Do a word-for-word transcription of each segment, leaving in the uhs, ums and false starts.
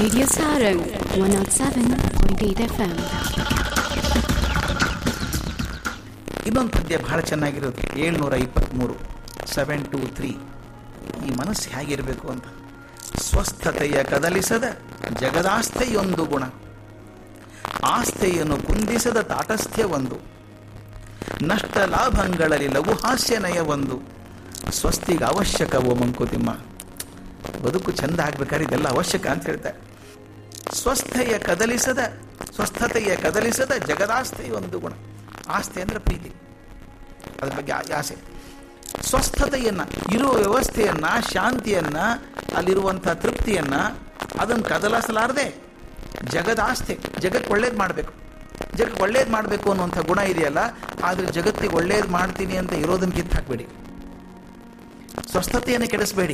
Radio Sarang one oh seven point eight F M. ಇನ್ನೊಂದು ಪದ್ಯ ಬಹಳ ಚೆನ್ನಾಗಿರೋದು, ಏಳ್ನೂರ ಇಪ್ಪತ್ತ್ಮೂರು ಸೆವೆನ್ ಟು ತ್ರೀ. ಈ ಮನಸ್ಸು ಹೇಗಿರಬೇಕು ಅಂತ. ಸ್ವಸ್ಥತೆಯ ಕದಲಿಸದ ಜಗದಾಸ್ಥೆಯೊಂದು ಗುಣ, ಆಸ್ಥೆಯನ್ನು ಕುಂದಿಸದ ತಾಟಸ್ಥ್ಯ ಒಂದು, ನಷ್ಟ ಲಾಭಗಳಲ್ಲಿ ಲಘು ಹಾಸ್ಯನಯ ಒಂದು, ಸ್ವಸ್ತಿಗೆ ಅವಶ್ಯಕವೋ ಮಂಕುತಿಮ್ಮ. ಬದುಕು ಚಂದ ಆಗ್ಬೇಕಾದ್ರೆ ಇದೆಲ್ಲ ಅವಶ್ಯಕ ಅಂತ ಹೇಳ್ತಾರೆ. ಸ್ವಸ್ಥೆಯ ಕದಲಿಸದ ಸ್ವಸ್ಥತೆಯ ಕದಲಿಸದ ಜಗದಾಸ್ಥೆಯೊಂದು ಗುಣ. ಆಸ್ತೆ ಅಂದ್ರೆ ಪ್ರೀತಿ, ಅದ್ರ ಬಗ್ಗೆ ಆಸೆ. ಸ್ವಸ್ಥತೆಯನ್ನ, ಇರುವ ವ್ಯವಸ್ಥೆಯನ್ನ, ಶಾಂತಿಯನ್ನ, ಅಲ್ಲಿರುವಂಥ ತೃಪ್ತಿಯನ್ನ ಅದನ್ನು ಕದಲಿಸಲಾರದೆ ಜಗದಾಸ್ತೆ, ಜಗಕ್ಕೆ ಒಳ್ಳೇದು ಮಾಡಬೇಕು, ಜಗಕ್ಕೆ ಒಳ್ಳೇದು ಮಾಡಬೇಕು ಅನ್ನುವಂಥ ಗುಣ ಇದೆಯಲ್ಲ, ಆದರೆ ಜಗತ್ತಿಗೆ ಒಳ್ಳೇದು ಮಾಡ್ತೀನಿ ಅಂತ ಇರೋದನ್ನ ಕಿತ್ತು ಹಾಕಬೇಡಿ, ಸ್ವಸ್ಥತೆಯನ್ನು ಕೆಡಿಸಬೇಡಿ.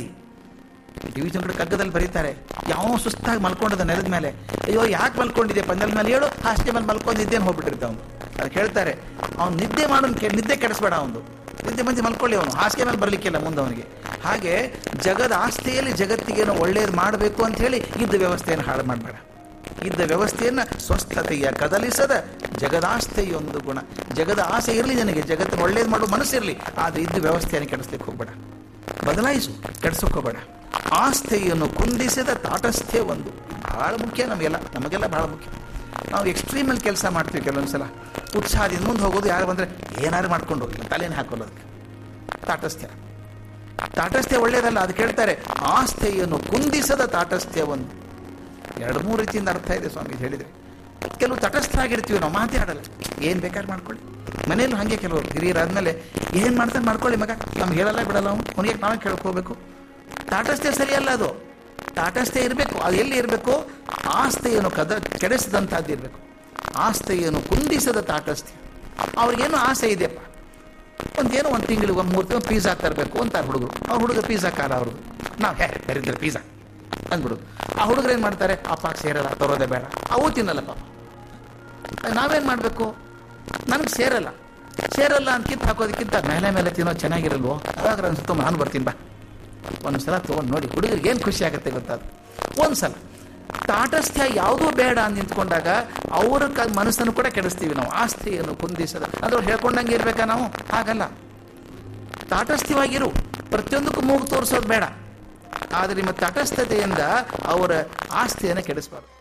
ಟಿ ವಿ ಕಡೆ ಕಗ್ಗದಲ್ಲಿ ಬರೀತಾರೆ, ಯಾವ ಸುಸ್ತಾಗಿ ಮಲ್ಕೊಂಡಿದ್ದ ನೆಲದ ಮೇಲೆ, ಅಯ್ಯೋ ಯಾಕೆ ಮಲ್ಕೊಂಡಿದ್ದೆ ಪಂಜಲ್ ಮೇಲೆ ಹೇಳು, ಹಾಸಿಗೆ ಮೇಲೆ ಮಲ್ಕೊಂಡಿದ್ದೇನು ಹೋಗ್ಬಿಟ್ಟಿರ್ತ ಅವನು. ಅದು ಕೇಳ್ತಾರೆ, ಅವ್ನು ನಿದ್ದೆ ಮಾಡೋನ್ ನಿದ್ದೆ ಕೆಡಿಸ್ಬೇಡ, ಅವನು ನಿದ್ದೆ ಮಂದಿ ಮಲ್ಕೊಳ್ಳಿ, ಅವನು ಹಾಸಿಗೆ ಮೇಲೆ ಬರಲಿಕ್ಕಿಲ್ಲ ಮುಂದೆ ಅವನಿಗೆ. ಹಾಗೆ ಜಗದ ಆಸ್ತಿಯಲ್ಲಿ ಜಗತ್ತಿಗೇನು ಒಳ್ಳೇದು ಮಾಡಬೇಕು ಅಂತ ಹೇಳಿ ಇದ್ದ ವ್ಯವಸ್ಥೆಯನ್ನು ಹಾಳು ಮಾಡಬೇಡ. ಇದ್ದ ವ್ಯವಸ್ಥೆಯನ್ನು ಸ್ವಸ್ಥತೆಯ ಕದಲಿಸದ ಜಗದಾಸ್ತೆಯೊಂದು ಗುಣ. ಜಗದ ಆಸೆ ಇರಲಿ ನನಗೆ, ಜಗತ್ತನ್ನು ಒಳ್ಳೇದು ಮಾಡೋ ಮನಸ್ಸಿರಲಿ, ಆದರೆ ಇದ್ದ ವ್ಯವಸ್ಥೆಯನ್ನು ಕೆಡಿಸ್ಲಿಕ್ಕೆ ಹೋಗ್ಬೇಡ, ಬದಲಾಯಿಸು, ಕೆಡ್ಸೋಕೆ ಹೋಗಬೇಡ. ಆಸ್ಥೆಯನ್ನು ಕುಂದಿಸಿದ ತಾಟಸ್ಥ್ಯ ಒಂದು. ಬಹಳ ಮುಖ್ಯ ನಮಗೆಲ್ಲ, ನಮಗೆಲ್ಲ ಬಹಳ ಮುಖ್ಯ. ನಾವು ಎಕ್ಸ್ಟ್ರೀಮಲ್ಲಿ ಕೆಲಸ ಮಾಡ್ತೀವಿ ಕೆಲವೊಂದ್ಸಲ, ಉತ್ಸಾಹದಿಂದ ಮುಂದೆ ಹೋಗೋದು, ಯಾರು ಬಂದರೆ ಏನಾರು ಮಾಡ್ಕೊಂಡು ಹೋಗಿ ತಲೆನೇ ಹಾಕೊಳ್ಳೋದಕ್ಕೆ. ತಾಟಸ್ಥ್ಯ ತಾಟಸ್ಥ್ಯ ಒಳ್ಳೇದಲ್ಲ. ಅದು ಕೇಳ್ತಾರೆ, ಆಸ್ಥೆಯನ್ನು ಕುಂದಿಸದ ತಾಟಸ್ಥ್ಯ ಒಂದು. ಎರಡು ಮೂರು ರೀತಿಯಿಂದ ಅರ್ಥ ಇದೆ ಸ್ವಾಮಿ ಹೇಳಿದರೆ. ಕೆಲವು ತಟಸ್ಥರಾಗಿರ್ತೀವಿ ನಾವು, ಮಾತೇ ಆಡಲ್ಲ, ಏನು ಬೇಕಾದ್ರೆ ಮಾಡ್ಕೊಳ್ಳಿ. ಮನೇಲೂ ಹಾಗೆ ಕೆಲವರು ಹಿರಿಯರಾದ್ಮೇಲೆ ಏನು ಮಾಡ್ತಾರೆ ಮಾಡ್ಕೊಳ್ಳಿ ಮಗ, ನಮ್ಗೆ ಹೇಳಲ್ಲ ಬಿಡಲ್ಲ, ಅವ್ನು ಅವನಿಗೆ ನಾವೇ ಕೇಳ್ಕೋಬೇಕು. ತಾಟಸ್ಥ್ಯ ಸರಿಯಲ್ಲ ಅದು. ತಾಟಸ್ಥ್ಯ ಇರಬೇಕು. ಅದು ಎಲ್ಲಿ ಇರಬೇಕು? ಆಸ್ತೆಯನ್ನು ಕದ ಕೆಡಿಸಿದಂಥದ್ದು ಇರಬೇಕು. ಆಸ್ತೆಯನ್ನು ಕುಂದಿಸದ ತಾಟಸ್ಥ್ಯ. ಅವ್ರಿಗೇನು ಆಸೆ ಇದೆಯಪ್ಪ, ಒಂದೇನೋ ಒಂದು ತಿಂಗಳಿಗೆ ಒಂದು ಮೂರು ತಿಂಗಳು ಪಿಜ್ಜಾ ತರಬೇಕು ಅಂತಾರೆ ಹುಡುಗರು. ಅವ್ರ ಹುಡುಗ ಪಿಜ್ಜಾ ಕಾಲ ಅವ್ರದ್ದು, ನಾವು ಹೇ ಬರಿದ್ರೆ ಪಿಜ್ಜಾ ಅಂದ್ಬಿಡೋದು. ಆ ಹುಡುಗರು ಏನು ಮಾಡ್ತಾರೆ, ಅಪ್ಪ ಸೇರಲ್ಲ, ತರೋದೇ ಬೇಡ, ಅವು ತಿನ್ನಲ್ಲ ಪಾಪ. ನಾವೇನು ಮಾಡಬೇಕು, ನನಗೆ ಸೇರಲ್ಲ ಸೇರಲ್ಲ ಅಂತ ಕಿತ್ತು ಹಾಕೋದಕ್ಕಿಂತ ಮೇಲೆ ಮೇಲೆ ತಿನ್ನೋದು ಚೆನ್ನಾಗಿರಲ್ವೋ, ಅವಾಗ ಅನ್ಸುತ್ತೋ ನಾನು ಬರ್ತೀನಿ ಬಾ, ಒಂದು ಸಲ ತೊಗೊಂಡು ನೋಡಿ, ಹುಡುಗರಿಗೆ ಏನು ಖುಷಿ ಆಗುತ್ತೆ ಗೊತ್ತಾದ. ಒಂದು ಸಲ ತಾಟಸ್ಥ್ಯ ಯಾವುದೂ ಬೇಡ ಅಂತ ನಿಂತ್ಕೊಂಡಾಗ ಅವರ ಕ ಮನಸ್ಸನ್ನು ಕೂಡ ಕೆಡಿಸ್ತೀವಿ ನಾವು. ಆಸ್ತಿಯನ್ನು ಕುಂದಿಸದ ಅಂದ್ರೆ ಹೇಳ್ಕೊಂಡಂಗೆ ಇರಬೇಕಾ ನಾವು? ಹಾಗಲ್ಲ. ತಾಟಸ್ಥ್ಯವಾಗಿರು, ಪ್ರತಿಯೊಂದಕ್ಕೂ ಮೂಗು ತೋರಿಸೋದು ಬೇಡ, ಆದರೆ ನಿಮ್ಮ ತಟಸ್ಥತೆಯಿಂದ ಅವರ ಆಸ್ತಿಯನ್ನು ಕೆಡಿಸಬಾರ್ದು.